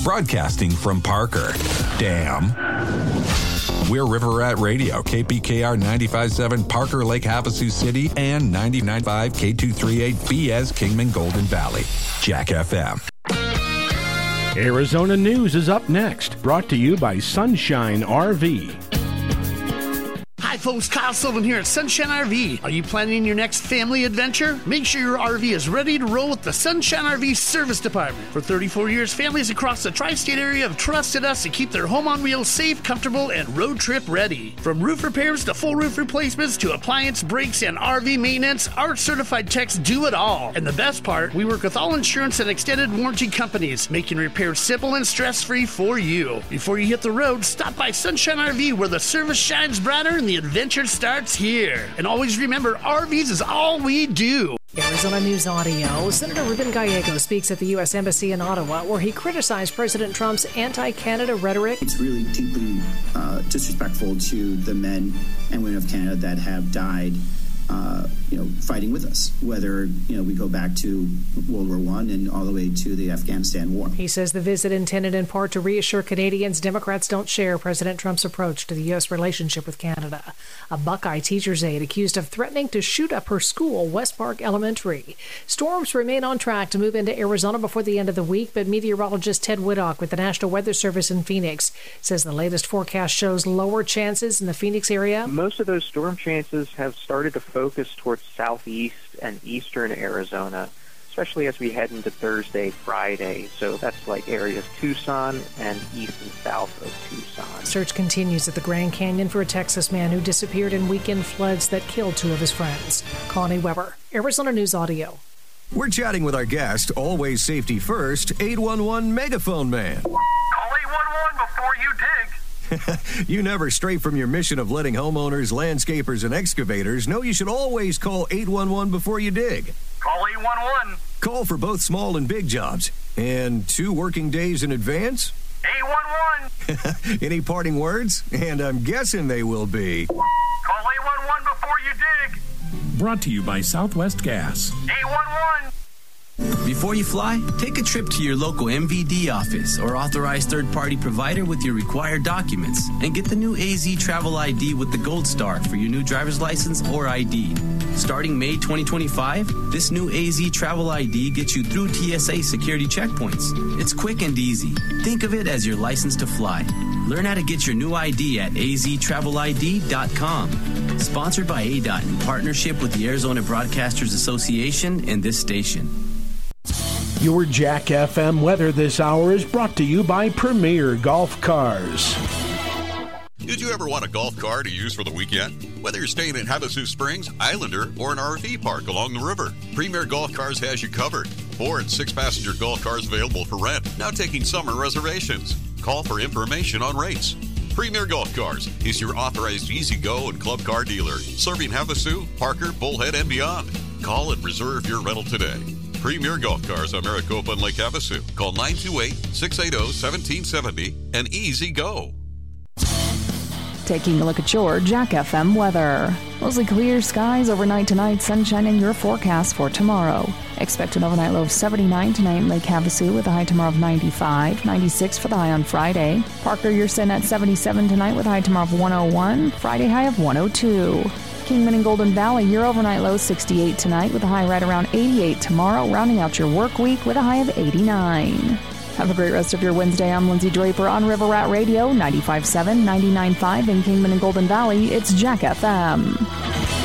broadcasting from Parker. Damn. We're River Rat Radio, KPKR 95.7 Parker Lake Havasu City and 99.5 K238 BS Kingman Golden Valley. Jack FM. Arizona News is up next, brought to you by Sunshine RV. Hi folks, Kyle Sullivan here at Sunshine RV. Are you planning your next family adventure? Make sure your RV is ready to roll with the Sunshine RV Service Department. For 34 years, families across the tri-state area have trusted us to keep their home on wheels safe, comfortable, and road trip ready. From roof repairs to full roof replacements to appliance, brakes, and RV maintenance, our certified techs do it all. And the best part, we work with all insurance and extended warranty companies, making repairs simple and stress-free for you. Before you hit the road, stop by Sunshine RV where the service shines brighter and the adventure starts here. And always remember, RVs is all we do. Arizona News Audio. Senator Ruben Gallego speaks at the U.S. Embassy in Ottawa, where he criticized President Trump's anti-Canada rhetoric. It's really deeply disrespectful to the men and women of Canada that have died fighting with us, whether, we go back to World War I and all the way to the Afghanistan war. He says the visit intended in part to reassure Canadians Democrats don't share President Trump's approach to the U.S. relationship with Canada. A Buckeye teacher's aide accused of threatening to shoot up her school, West Park Elementary. Storms remain on track to move into Arizona before the end of the week, but meteorologist Ted Widdock with the National Weather Service in Phoenix says the latest forecast shows lower chances in the Phoenix area. Most of those storm chances have started to focus towards southeast and eastern Arizona, especially as we head into Thursday, Friday. So that's like areas Tucson and east and south of Tucson. Search continues at the Grand Canyon for a Texas man who disappeared in weekend floods that killed two of his friends. Connie Weber, Arizona News Audio. We're chatting with our guest, always safety first, 811 Megaphone Man. Call 811 before you dig. You never stray from your mission of letting homeowners, landscapers, and excavators know you should always call 811 before you dig. Call 811. Call for both small and big jobs. And 2 working days in advance? 811. Any parting words? And I'm guessing they will be. Call 811 before you dig. Brought to you by Southwest Gas. 811. Before you fly, take a trip to your local MVD office or authorized third-party provider with your required documents and get the new AZ Travel ID with the Gold Star for your new driver's license or ID. Starting May 2025, this new AZ Travel ID gets you through TSA security checkpoints. It's quick and easy. Think of it as your license to fly. Learn how to get your new ID at aztravelid.com. Sponsored by ADOT in partnership with the Arizona Broadcasters Association and this station. Your Jack FM weather this hour is brought to you by Premier Golf Cars. Did you ever want a golf car to use for the weekend? Whether you're staying in Havasu Springs, Islander, or an RV park along the river, Premier Golf Cars has you covered. 4- and 6-passenger golf cars available for rent, now taking summer reservations. Call for information on rates. Premier Golf Cars is your authorized easy-go and club car dealer, serving Havasu, Parker, Bullhead, and beyond. Call and reserve your rental today. Premier Golf Cars on Maricopa and Lake Havasu. Call 928-680-1770 and easy go. Taking a look at your Jack FM weather. Mostly clear skies overnight tonight, sunshine in your forecast for tomorrow. Expect an overnight low of 79 tonight in Lake Havasu with a high tomorrow of 95, 96 for the high on Friday. Parker, you're sitting at 77 tonight with a high tomorrow of 101, Friday high of 102. Kingman and Golden Valley, your overnight low 68 tonight with a high right around 88 tomorrow, rounding out your work week with a high of 89. Have a great rest of your Wednesday. I'm Lindsay Draper on River Rat Radio, 95.7, 99.5 in Kingman and Golden Valley. It's Jack FM.